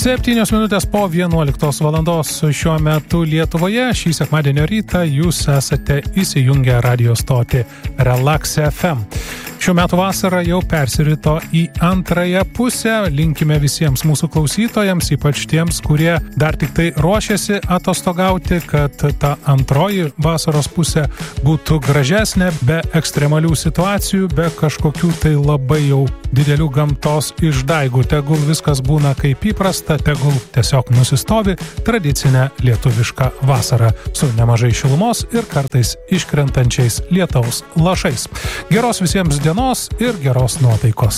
7 minutės po 11 valandos šiuo metu Lietuvoje. Šį sekmadienio rytą jūs esate įsijungę radio stotį Relax FM. Šiuo metu vasara jau persirito į antrąją pusę. Linkime visiems mūsų klausytojams, ypač tiems, kurie dar tik tai ruošiasi atostogauti, kad ta antroji vasaros pusė būtų gražesnė, be ekstremalių situacijų, be kažkokių tai labai jau didelių gamtos išdaigų. Tegul viskas būna kaip įprasta, tegul tiesiog nusistovi tradicinę lietuvišką vasarą su nemažai šilumos ir kartais iškrentančiais lietaus lašais. Geros visiems dienos ir geros nuotaikos.